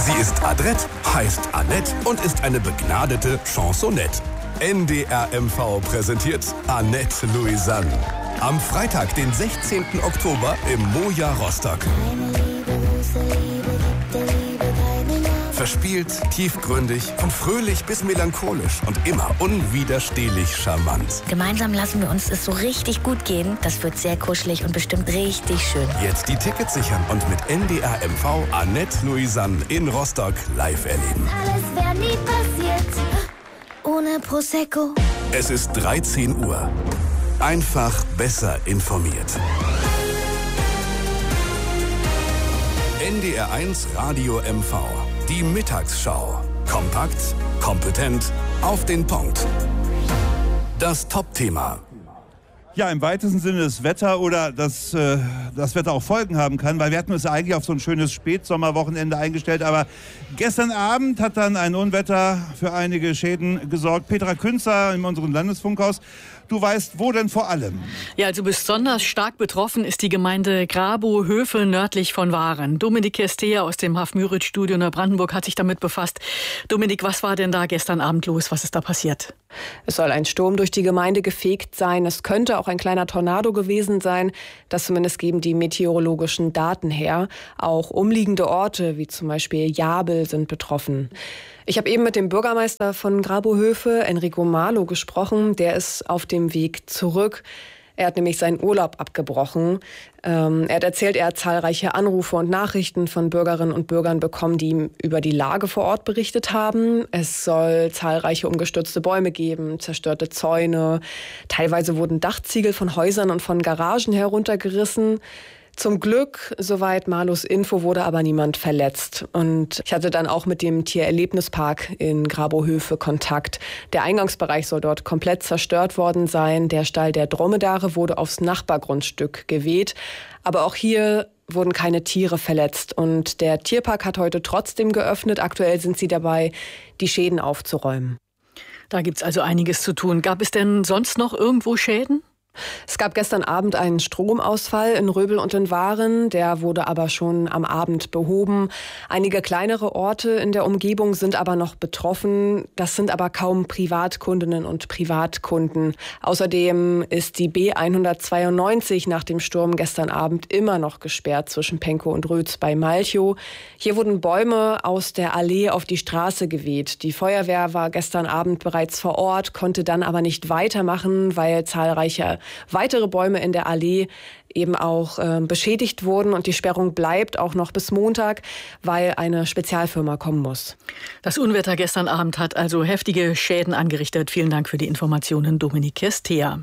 Sie ist adrett, heißt Annette und ist eine begnadete Chansonette. NDR MV präsentiert Annette Louisanne. Am Freitag, den 16. Oktober im Moja Rostock. Verspielt, tiefgründig, von fröhlich bis melancholisch und immer unwiderstehlich charmant. Gemeinsam lassen wir uns es so richtig gut gehen. Das wird sehr kuschelig und bestimmt richtig schön. Jetzt die Tickets sichern und mit NDR MV Annette Louisanne in Rostock live erleben. Alles wäre nie passiert ohne Prosecco. Es ist 13 Uhr. Einfach besser informiert. NDR 1 Radio MV. Die Mittagsschau. Kompakt, kompetent, auf den Punkt. Das Top-Thema. Ja, im weitesten Sinne das Wetter oder das Wetter auch Folgen haben kann, weil wir hatten uns eigentlich auf so ein schönes Spätsommerwochenende eingestellt, aber gestern Abend hat dann ein Unwetter für einige Schäden gesorgt. Petra Künzer in unserem Landesfunkhaus. Du weißt, wo denn vor allem? Ja, also besonders stark betroffen ist die Gemeinde Grabow-Höfe nördlich von Waren. Dominik Kestea aus dem Haf-Müritz-Studio Neubrandenburg hat sich damit befasst. Dominik, was war denn da gestern Abend los? Was ist da passiert? Es soll ein Sturm durch die Gemeinde gefegt sein. Es könnte auch ein kleiner Tornado gewesen sein. Das zumindest geben die meteorologischen Daten her. Auch umliegende Orte, wie zum Beispiel Jabel, sind betroffen. Ich habe eben mit dem Bürgermeister von Grabow-Höfe, Enrico Marlow, gesprochen. Der ist auf dem Weg zurück. Er hat nämlich seinen Urlaub abgebrochen. Er hat erzählt, er hat zahlreiche Anrufe und Nachrichten von Bürgerinnen und Bürgern bekommen, die ihm über die Lage vor Ort berichtet haben. Es soll zahlreiche umgestürzte Bäume geben, zerstörte Zäune. Teilweise wurden Dachziegel von Häusern und von Garagen heruntergerissen. Zum Glück, soweit Marlows Info, wurde aber niemand verletzt. Und ich hatte dann auch mit dem Tiererlebnispark in Grabow-Höfe Kontakt. Der Eingangsbereich soll dort komplett zerstört worden sein. Der Stall der Dromedare wurde aufs Nachbargrundstück geweht. Aber auch hier wurden keine Tiere verletzt. Und der Tierpark hat heute trotzdem geöffnet. Aktuell sind sie dabei, die Schäden aufzuräumen. Da gibt's also einiges zu tun. Gab es denn sonst noch irgendwo Schäden? Es gab gestern Abend einen Stromausfall in Röbel und in Waren. Der wurde aber schon am Abend behoben. Einige kleinere Orte in der Umgebung sind aber noch betroffen. Das sind aber kaum Privatkundinnen und Privatkunden. Außerdem ist die B192 nach dem Sturm gestern Abend immer noch gesperrt zwischen Penkow und Rötz bei Malchow. Hier wurden Bäume aus der Allee auf die Straße geweht. Die Feuerwehr war gestern Abend bereits vor Ort, konnte dann aber nicht weitermachen, weil zahlreiche weitere Bäume in der Allee eben auch beschädigt wurden. Und die Sperrung bleibt auch noch bis Montag, weil eine Spezialfirma kommen muss. Das Unwetter gestern Abend hat also heftige Schäden angerichtet. Vielen Dank für die Informationen, Dominik Kestea.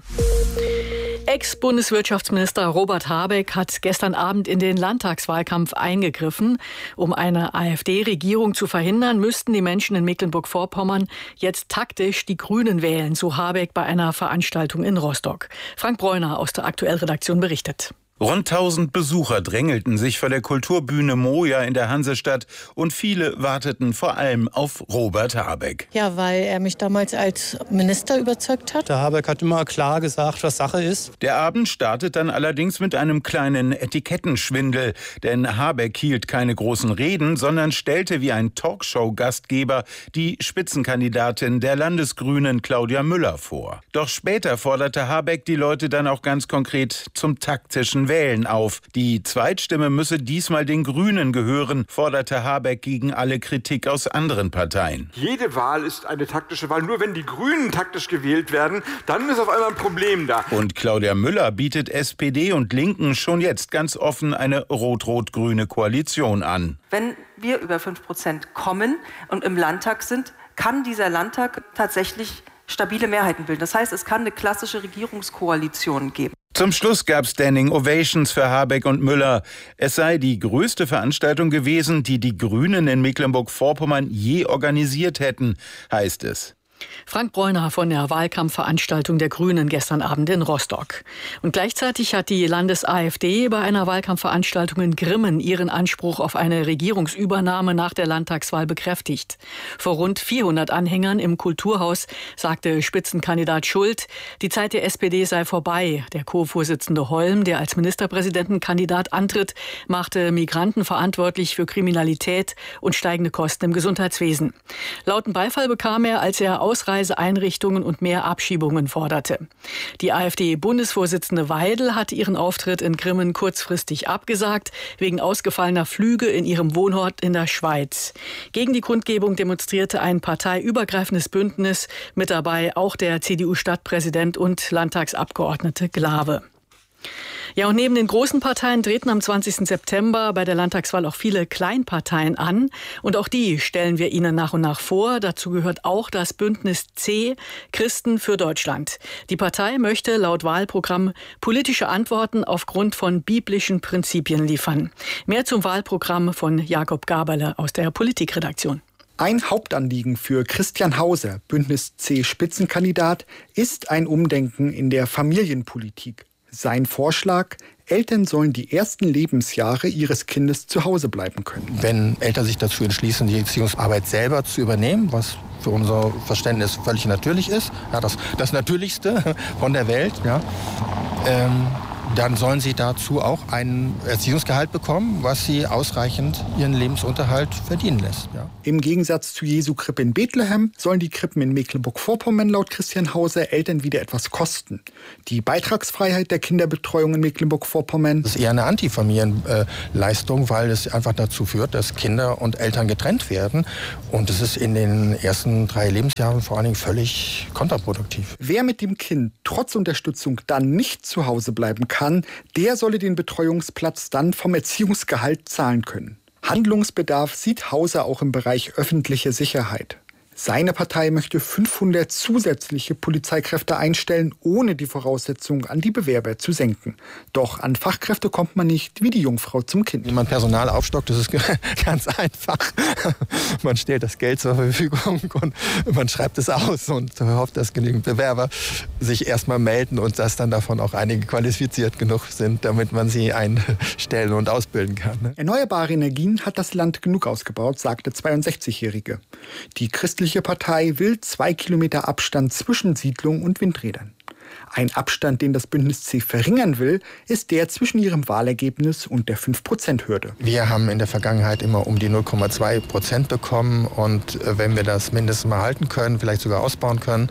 Ex-Bundeswirtschaftsminister Robert Habeck hat gestern Abend in den Landtagswahlkampf eingegriffen. Um eine AfD-Regierung zu verhindern, müssten die Menschen in Mecklenburg-Vorpommern jetzt taktisch die Grünen wählen, so Habeck bei einer Veranstaltung in Rostock. Frank Bräuner aus der Aktuell-Redaktion berichtet. Rund 1000 Besucher drängelten sich vor der Kulturbühne Moja in der Hansestadt und viele warteten vor allem auf Robert Habeck. Ja, weil er mich damals als Minister überzeugt hat. Der Habeck hat immer klar gesagt, was Sache ist. Der Abend startet dann allerdings mit einem kleinen Etikettenschwindel. Denn Habeck hielt keine großen Reden, sondern stellte wie ein Talkshow-Gastgeber die Spitzenkandidatin der Landesgrünen Claudia Müller vor. Doch später forderte Habeck die Leute dann auch ganz konkret zum taktischen Wählen auf. Die Zweitstimme müsse diesmal den Grünen gehören, forderte Habeck gegen alle Kritik aus anderen Parteien. Jede Wahl ist eine taktische Wahl. Nur wenn die Grünen taktisch gewählt werden, dann ist auf einmal ein Problem da. Und Claudia Müller bietet SPD und Linken schon jetzt ganz offen eine rot-rot-grüne Koalition an. Wenn wir über 5% kommen und im Landtag sind, kann dieser Landtag tatsächlich stabile Mehrheiten bilden. Das heißt, es kann eine klassische Regierungskoalition geben. Zum Schluss gab es Standing Ovations für Habeck und Müller. Es sei die größte Veranstaltung gewesen, die die Grünen in Mecklenburg-Vorpommern je organisiert hätten, heißt es. Frank Bräuner von der Wahlkampfveranstaltung der Grünen gestern Abend in Rostock. Und gleichzeitig hat die Landes-AfD bei einer Wahlkampfveranstaltung in Grimmen ihren Anspruch auf eine Regierungsübernahme nach der Landtagswahl bekräftigt. Vor rund 400 Anhängern im Kulturhaus sagte Spitzenkandidat Schult, die Zeit der SPD sei vorbei. Der Co-Vorsitzende Holm, der als Ministerpräsidentenkandidat antritt, machte Migranten verantwortlich für Kriminalität und steigende Kosten im Gesundheitswesen. Lauten Beifall bekam er, als er Ausreiseeinrichtungen und mehr Abschiebungen forderte. Die AfD-Bundesvorsitzende Weidel hat ihren Auftritt in Grimmen kurzfristig abgesagt, wegen ausgefallener Flüge in ihrem Wohnort in der Schweiz. Gegen die Kundgebung demonstrierte ein parteiübergreifendes Bündnis, mit dabei auch der CDU-Stadtpräsident und Landtagsabgeordnete Glawe. Ja, und neben den großen Parteien treten am 20. September bei der Landtagswahl auch viele Kleinparteien an. Und auch die stellen wir Ihnen nach und nach vor. Dazu gehört auch das Bündnis C, Christen für Deutschland. Die Partei möchte laut Wahlprogramm politische Antworten aufgrund von biblischen Prinzipien liefern. Mehr zum Wahlprogramm von Jakob Gaberle aus der Politikredaktion. Ein Hauptanliegen für Christian Hauser, Bündnis C Spitzenkandidat, ist ein Umdenken in der Familienpolitik. Sein Vorschlag: Eltern sollen die ersten Lebensjahre ihres Kindes zu Hause bleiben können. Wenn Eltern sich dazu entschließen, die Erziehungsarbeit selber zu übernehmen, was für unser Verständnis völlig natürlich ist, ja, das Natürlichste von der Welt, ja, dann sollen sie dazu auch ein Erziehungsgehalt bekommen, was sie ausreichend ihren Lebensunterhalt verdienen lässt. Ja. Im Gegensatz zu Jesu Krippe in Bethlehem sollen die Krippen in Mecklenburg-Vorpommern laut Christian Hauser Eltern wieder etwas kosten. Die Beitragsfreiheit der Kinderbetreuung in Mecklenburg-Vorpommern ist eher eine Antifamilienleistung, weil es einfach dazu führt, dass Kinder und Eltern getrennt werden. Und es ist in den ersten 3 Lebensjahren vor allen Dingen völlig kontraproduktiv. Wer mit dem Kind trotz Unterstützung dann nicht zu Hause bleiben kann, der solle den Betreuungsplatz dann vom Erziehungsgehalt zahlen können. Handlungsbedarf sieht Hauser auch im Bereich öffentliche Sicherheit. Seine Partei möchte 500 zusätzliche Polizeikräfte einstellen, ohne die Voraussetzungen an die Bewerber zu senken. Doch an Fachkräfte kommt man nicht wie die Jungfrau zum Kind. Wie man Personal aufstockt, das ist ganz einfach. Man stellt das Geld zur Verfügung und man schreibt es aus und hofft, dass genügend Bewerber sich erstmal melden und dass dann davon auch einige qualifiziert genug sind, damit man sie einstellen und ausbilden kann. Erneuerbare Energien hat das Land genug ausgebaut, sagte 62-Jährige. Die christliche Partei will 2 Kilometer Abstand zwischen Siedlungen und Windrädern. Ein Abstand, den das Bündnis C verringern will, ist der zwischen ihrem Wahlergebnis und der 5%-Hürde. Wir haben in der Vergangenheit immer um die 0,2% bekommen. Und wenn wir das mindestens mal halten können, vielleicht sogar ausbauen können,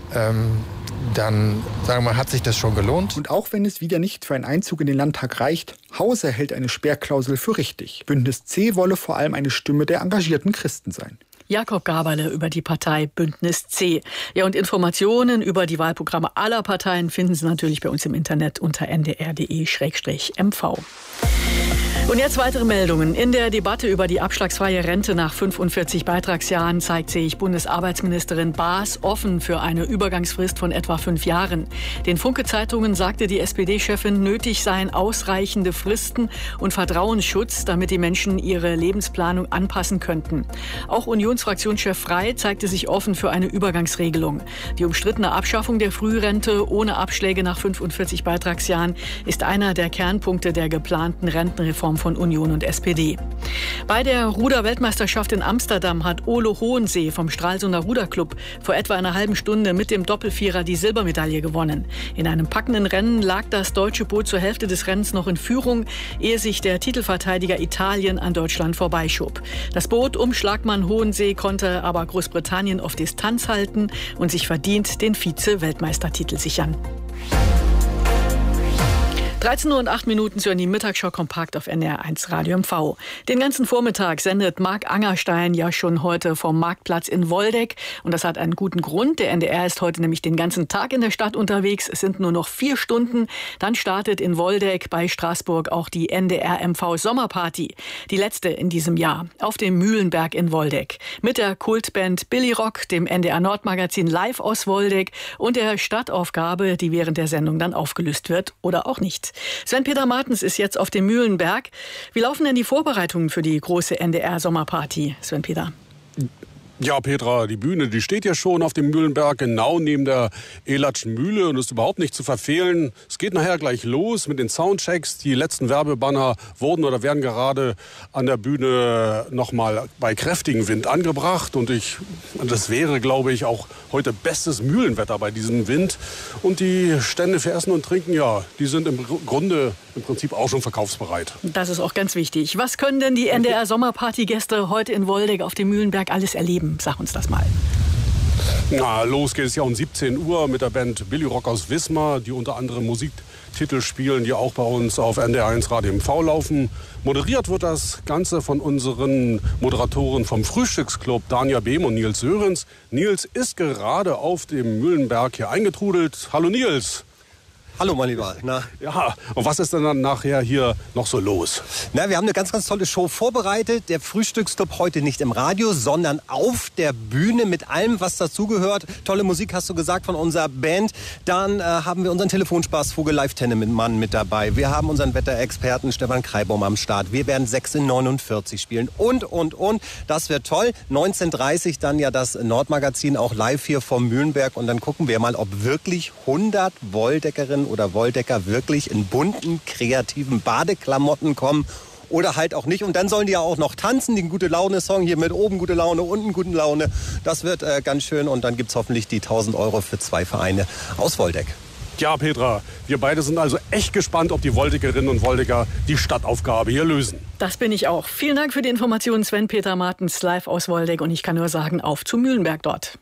dann sagen wir, hat sich das schon gelohnt. Und auch wenn es wieder nicht für einen Einzug in den Landtag reicht, Hauser hält eine Sperrklausel für richtig. Bündnis C wolle vor allem eine Stimme der engagierten Christen sein. Jakob Gaberle über die Partei Bündnis C. Ja, und Informationen über die Wahlprogramme aller Parteien finden Sie natürlich bei uns im Internet unter ndr.de/mv. Und jetzt weitere Meldungen. In der Debatte über die abschlagsfreie Rente nach 45 Beitragsjahren zeigt sich Bundesarbeitsministerin Baas offen für eine Übergangsfrist von etwa 5 Jahren. Den Funke-Zeitungen sagte die SPD-Chefin, nötig seien ausreichende Fristen und Vertrauensschutz, damit die Menschen ihre Lebensplanung anpassen könnten. Auch Unionsfraktionschef Frey zeigte sich offen für eine Übergangsregelung. Die umstrittene Abschaffung der Frührente ohne Abschläge nach 45 Beitragsjahren ist einer der Kernpunkte der geplanten Rentenreform von Union und SPD. Bei der Ruder-Weltmeisterschaft in Amsterdam hat Ole Hohensee vom Stralsunder Ruderclub vor etwa einer halben Stunde mit dem Doppelvierer die Silbermedaille gewonnen. In einem packenden Rennen lag das deutsche Boot zur Hälfte des Rennens noch in Führung, ehe sich der Titelverteidiger Italien an Deutschland vorbeischob. Das Boot um Schlagmann Hohensee konnte aber Großbritannien auf Distanz halten und sich verdient den Vize-Weltmeistertitel sichern. 13:08 Uhr zu die Mittagsschau kompakt auf NDR1 Radio MV. Den ganzen Vormittag sendet Marc Angerstein ja schon heute vom Marktplatz in Woldeck. Und das hat einen guten Grund. Der NDR ist heute nämlich den ganzen Tag in der Stadt unterwegs. Es sind nur noch 4 Stunden. Dann startet in Woldeck bei Straßburg auch die NDR MV Sommerparty. Die letzte in diesem Jahr. Auf dem Mühlenberg in Woldeck. Mit der Kultband Billy Rock, dem NDR Nordmagazin live aus Woldeck und der Stadtaufgabe, die während der Sendung dann aufgelöst wird oder auch nicht. Sven-Peter Martens ist jetzt auf dem Mühlenberg. Wie laufen denn die Vorbereitungen für die große NDR-Sommerparty, Sven-Peter? Ja, Petra, die Bühne, die steht ja schon auf dem Mühlenberg, genau neben der Elatschen Mühle und ist überhaupt nicht zu verfehlen. Es geht nachher gleich los mit den Soundchecks. Die letzten Werbebanner wurden oder werden gerade an der Bühne nochmal bei kräftigem Wind angebracht. Und das wäre, glaube ich, auch heute bestes Mühlenwetter bei diesem Wind. Und die Stände für Essen und Trinken, ja, die sind im Prinzip auch schon verkaufsbereit. Das ist auch ganz wichtig. Was können denn die NDR-Sommerparty-Gäste heute in Woldeck auf dem Mühlenberg alles erleben? Sag uns das mal. Na, los geht es ja um 17 Uhr mit der Band Billy Rock aus Wismar, die unter anderem Musiktitel spielen, die auch bei uns auf NDR1 Radio MV laufen. Moderiert wird das Ganze von unseren Moderatoren vom Frühstücksclub, Danja Behm und Nils Sörenz. Nils ist gerade auf dem Mühlenberg hier eingetrudelt. Hallo Nils. Hallo, mein Lieber. Na? Ja, und was ist denn dann nachher hier noch so los? Na, wir haben eine ganz, ganz tolle Show vorbereitet. Der Frühstücksclub heute nicht im Radio, sondern auf der Bühne mit allem, was dazugehört. Tolle Musik, hast du gesagt, von unserer Band. Dann haben wir unseren Telefonspaßvogel Live-Tennis-Mann mit dabei. Wir haben unseren Wetterexperten Stefan Kreibaum am Start. Wir werden 6 in 49 spielen und. Das wird toll. 19:30 dann ja das Nordmagazin auch live hier vom Mühlenberg. Und dann gucken wir mal, ob wirklich 100 Woldeckerinnen oder Woldecker wirklich in bunten, kreativen Badeklamotten kommen oder halt auch nicht. Und dann sollen die ja auch noch tanzen, den Gute-Laune-Song hier mit oben gute Laune, unten gute Laune. Das wird ganz schön und dann gibt es hoffentlich die 1.000 € für 2 Vereine aus Woldeck. Ja, Petra, wir beide sind also echt gespannt, ob die Woldeckerinnen und Woldecker die Stadtaufgabe hier lösen. Das bin ich auch. Vielen Dank für die Informationen, Sven-Peter Martens, live aus Woldeck. Und ich kann nur sagen, auf zu Mühlenberg dort.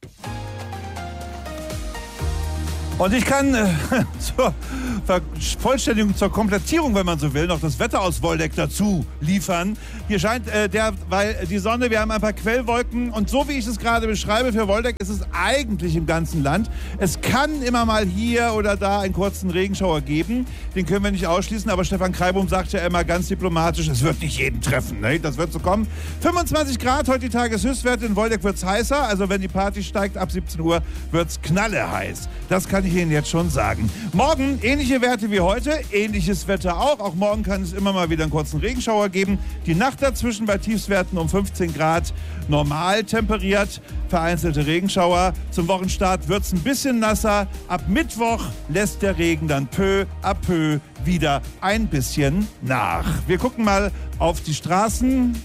Und ich kann zur Vollständigung, zur Komplettierung, wenn man so will, noch das Wetter aus Woldeck dazu liefern. Hier scheint weil die Sonne, wir haben ein paar Quellwolken und so wie ich es gerade beschreibe für Woldeck, ist es eigentlich im ganzen Land. Es kann immer mal hier oder da einen kurzen Regenschauer geben, den können wir nicht ausschließen, aber Stefan Kreibaum sagt ja immer ganz diplomatisch, es wird nicht jeden treffen, ne? Das wird so kommen. 25 Grad, heute die Tageshöchstwerte, in Woldeck wird es heißer, also wenn die Party steigt, ab 17 Uhr wird es knalleheiß. Das kann ich Ihnen jetzt schon sagen. Morgen ähnliche Werte wie heute, ähnliches Wetter auch. Auch morgen kann es immer mal wieder einen kurzen Regenschauer geben. Die Nacht dazwischen bei Tiefstwerten um 15 Grad normal temperiert. Vereinzelte Regenschauer. Zum Wochenstart wird es ein bisschen nasser. Ab Mittwoch lässt der Regen dann peu à peu wieder ein bisschen nach. Wir gucken mal auf die Straßen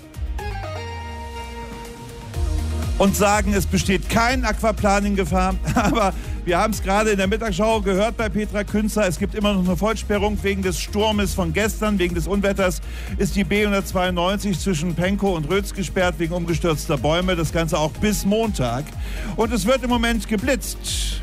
und sagen, es besteht kein Aquaplaning-Gefahr, aber wir haben es gerade in der Mittagsschau gehört bei Petra Künzer. Es gibt immer noch eine Vollsperrung wegen des Sturmes von gestern. Wegen des Unwetters ist die B192 zwischen Penkow und Rötz gesperrt wegen umgestürzter Bäume. Das Ganze auch bis Montag. Und es wird im Moment geblitzt.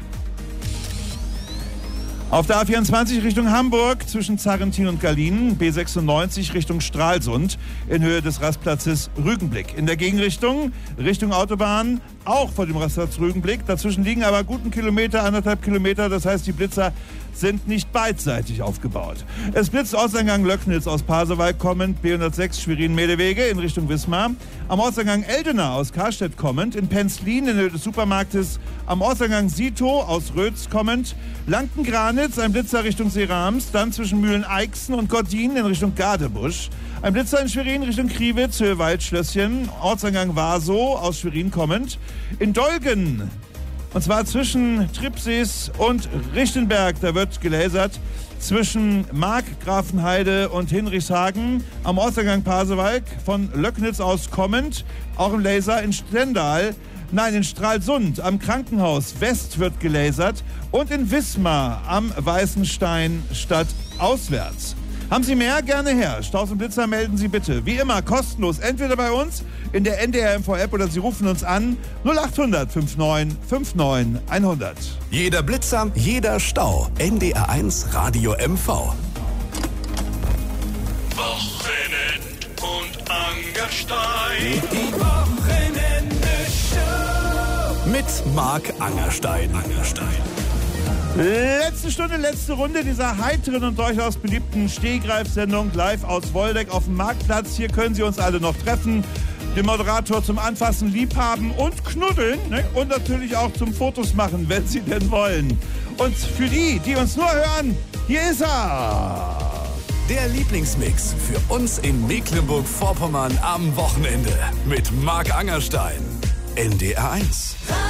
Auf der A24 Richtung Hamburg zwischen Zarrentin und Gallien, B96 Richtung Stralsund in Höhe des Rastplatzes Rügenblick. In der Gegenrichtung Richtung Autobahn auch vor dem Rastplatz Rügenblick. Dazwischen liegen aber guten Kilometer, 1,5 Kilometer. Das heißt, die Blitzer sind nicht beidseitig aufgebaut. Es blitzt Ortseingang Löcknitz aus Pasewalk kommend, B106 Schwerin-Medewege in Richtung Wismar. Am Ortseingang Eldena aus Karstedt kommend, in Penzlin in Höhe des Supermarktes. Am Ortseingang Sito aus Rötz kommend, Lanken-Granitz, ein Blitzer Richtung Seerams, dann zwischen Mühlen-Eichsen und Gordin in Richtung Gadebusch. Ein Blitzer in Schwerin Richtung Kriwitz, Höhe Waldschlösschen, Ortsangang Wasow aus Schwerin kommend. In Dolgen, und zwar zwischen Tripsees und Richtenberg, da wird gelasert. Zwischen Mark, Grafenheide und Hinrichshagen am Ortsangang Pasewalk von Löcknitz aus kommend. Auch im Laser in Stendal. Nein, in Stralsund am Krankenhaus West wird gelasert und in Wismar am Weißenstein stadtauswärts. Haben Sie mehr? Gerne her. Staus und Blitzer melden Sie bitte. Wie immer kostenlos, entweder bei uns in der NDR MV-App oder Sie rufen uns an 0800 59 59 100. Jeder Blitzer, jeder Stau. NDR1 Radio MV. Wochenend und Angerstein. Die Wochenende-Show. Mit Marc Angerstein. Letzte Stunde, letzte Runde dieser heiteren und durchaus beliebten Stehgreifsendung live aus Woldeck auf dem Marktplatz. Hier können Sie uns alle noch treffen, den Moderator zum Anfassen, Liebhaben und Knuddeln, ne? Und natürlich auch zum Fotos machen, wenn Sie denn wollen. Und für die uns nur hören, hier ist er. Der Lieblingsmix für uns in Mecklenburg-Vorpommern am Wochenende mit Marc Angerstein. NDR 1.